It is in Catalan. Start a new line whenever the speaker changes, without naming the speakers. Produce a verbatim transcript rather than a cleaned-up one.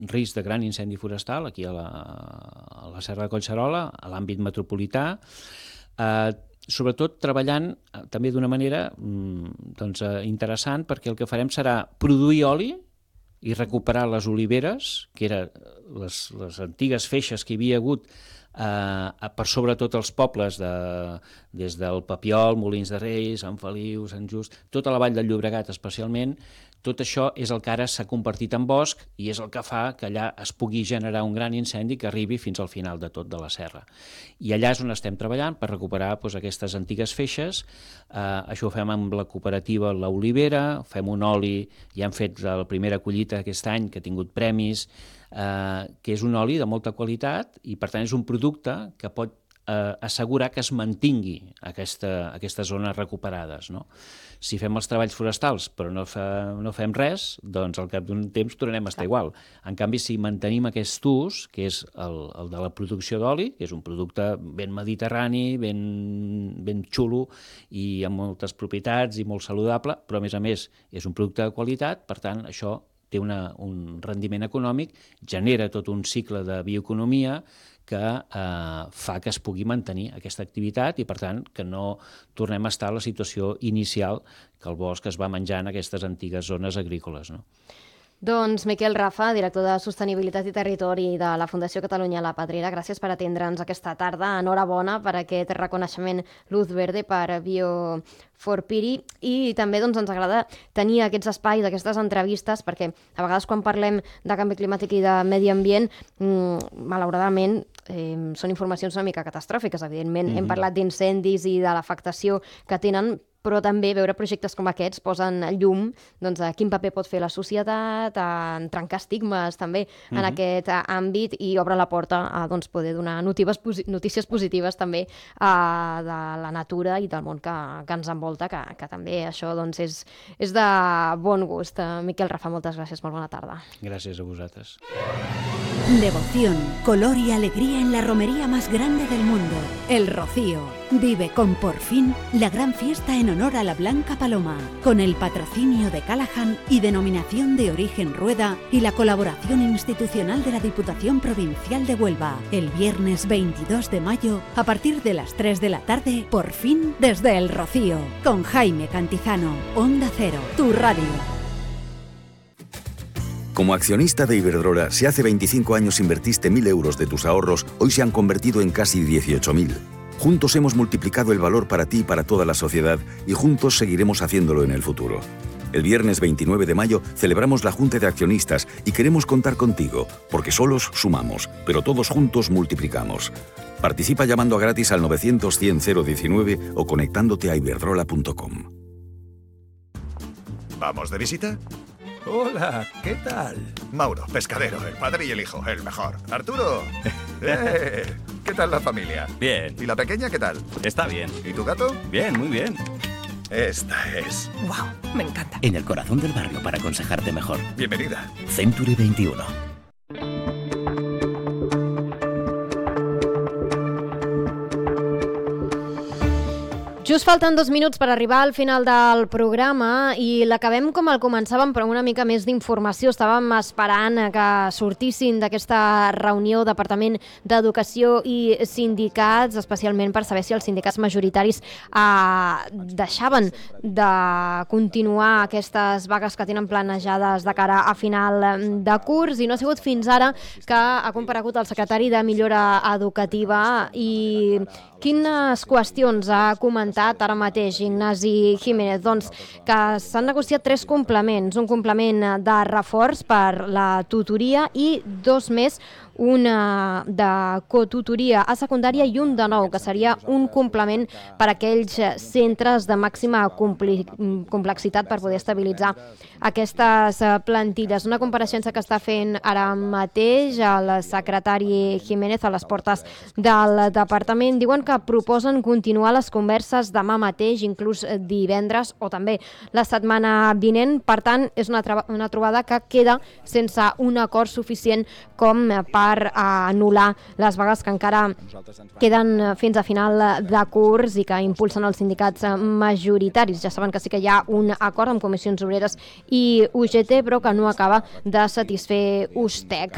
risc de gran incendi forestal aquí a la, a la Serra de Collserola, a l'àmbit metropolità, eh, sobretot treballant eh, també d'una manera mm, doncs, eh, interessant, perquè el que farem serà produir oli i recuperar les oliveres, que eren les, les antigues feixes que hi havia hagut eh, per sobretot els pobles de, des del Papiol, Molins de Rei, Sant Feliu, Sant Just, tota la vall del Llobregat especialment. Tot això és el que ara s'ha convertit en bosc i és el que fa que allà es pugui generar un gran incendi que arribi fins al final de tot de la serra. I allà és on estem treballant per recuperar doncs, aquestes antigues feixes. Eh, això ho fem amb la cooperativa La Olivera, fem un oli, ja hem fet la primera collita aquest any que ha tingut premis, eh, que és un oli de molta qualitat i per tant és un producte que pot eh, assegurar que es mantingui aquesta, aquestes zones recuperades, no? Si fem els treballs forestals però no, fa, no fem res, doncs al cap d'un temps tornem a estar igual. En canvi, si mantenim aquest ús, que és el, el de la producció d'oli, que és un producte ben mediterrani, ben, ben xulo i amb moltes propietats i molt saludable, però a més a més és un producte de qualitat, per tant, això té una, un rendiment econòmic, genera tot un cicle de bioeconomia que eh, fa que es pugui mantenir aquesta activitat i, per tant, que no tornem a estar a la situació inicial que el bosc es va menjar en aquestes antigues zones agrícoles, no?
Doncs Miquel Rafa, director de Sostenibilitat i Territori de la Fundació Catalunya La Pedrera, gràcies per atendre'ns aquesta tarda. Enhorabona per aquest reconeixement Luz Verde per Bio for Piri i també doncs, ens agrada tenir aquests espais, aquestes entrevistes, perquè a vegades quan parlem de canvi climàtic i de medi ambient, mmm, malauradament eh, són informacions una mica catastròfiques, evidentment. Mm-hmm. Hem parlat d'incendis i de l'afectació que tenen, però també veure projectes com aquests posen llum doncs, a quin paper pot fer la societat, a trencar estigmes també en uh-huh. aquest àmbit i obre la porta a doncs, poder donar notícies, notícies positives també uh, de la natura i del món que, que ens envolta, que, que també això doncs, és, és de bon gust. Uh, Miquel Rafa, moltes gràcies, molt bona tarda.
Gràcies a vosaltres.
Devoción, color y alegría en la romería más grande del mundo, El Rocío. Vive con Por Fin la gran fiesta en honor a la Blanca Paloma, con el patrocinio de Callahan y denominación de origen Rueda y la colaboración institucional de la Diputación Provincial de Huelva. El viernes veintidós de mayo, a partir de las tres de la tarde, Por Fin desde El Rocío, con Jaime Cantizano, Onda Cero, tu radio.
Como accionista de Iberdrola, si hace veinticinco años invertiste mil euros de tus ahorros, hoy se han convertido en casi dieciocho mil. Juntos hemos multiplicado el valor para ti y para toda la sociedad y juntos seguiremos haciéndolo en el futuro. El viernes veintinueve de mayo celebramos la Junta de Accionistas y queremos contar contigo, porque solos sumamos, pero todos juntos multiplicamos. Participa llamando a gratis al novecientos cien cero diecinueve o conectándote a iberdrola punto com.
¿Vamos de visita?
Hola, ¿qué tal?
Mauro, pescadero, el padre y el hijo, el mejor. Arturo, ¡eh! ¿Qué tal la familia?
Bien.
¿Y la pequeña qué tal?
Está bien.
¿Y tu gato?
Bien, muy bien.
Esta es.
¡Wow! Me encanta.
En el corazón del barrio para aconsejarte mejor.
Bienvenida.
Century veintiuno.
Just falten dos minuts per arribar al final del programa i l'acabem com el començàvem, però amb una mica més d'informació. Estàvem esperant que sortissin d'aquesta reunió Departament d'Educació i sindicats, especialment per saber si els sindicats majoritaris eh, deixaven de continuar aquestes vagues que tenen planejades de cara a final de curs, i no ha sigut fins ara que ha comparegut el secretari de Millora Educativa. I quines qüestions ha comentat ara mateix Ignasi Jiménez? Doncs que s'han negociat tres complements, un complement de reforç per la tutoria i dos més, una de cotutoria a secundària i un de nou, que seria un complement per a aquells centres de màxima complexitat per poder estabilitzar aquestes plantilles. Una compareixença que està fent ara mateix el secretari Jiménez a les portes del departament. Diuen que proposen continuar les converses demà mateix, inclús divendres o també la setmana vinent. Per tant, és una, una trobada que queda sense un acord suficient com per anul·lar les vagues que encara queden fins a final de curs i que impulsen els sindicats majoritaris. Ja saben que sí que hi ha un acord amb Comissions Obreres i U G T, però que no acaba de satisfer U S T E C.